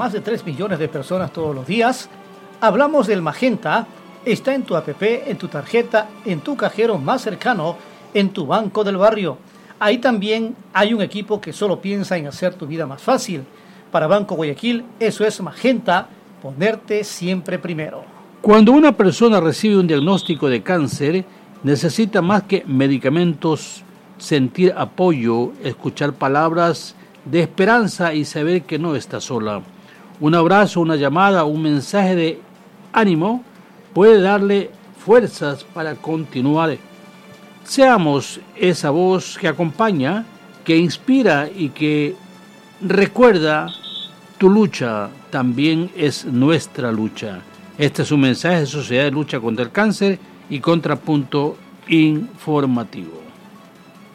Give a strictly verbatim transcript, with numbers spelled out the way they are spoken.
más de tres millones de personas todos los días. Hablamos del Magenta. Está en tu app, en tu tarjeta, en tu cajero más cercano, en tu banco del barrio. Ahí también hay un equipo que solo piensa en hacer tu vida más fácil. Para Banco Guayaquil, eso es Magenta, ponerte siempre primero. Cuando una persona recibe un diagnóstico de cáncer, necesita más que medicamentos, sentir apoyo, escuchar palabras de esperanza y saber que no está sola. Un abrazo, una llamada, un mensaje de ánimo puede darle fuerzas para continuar. Seamos esa voz que acompaña, que inspira y que recuerda: tu lucha también es nuestra lucha. Este es un mensaje de Sociedad de Lucha contra el Cáncer y Contrapunto Informativo.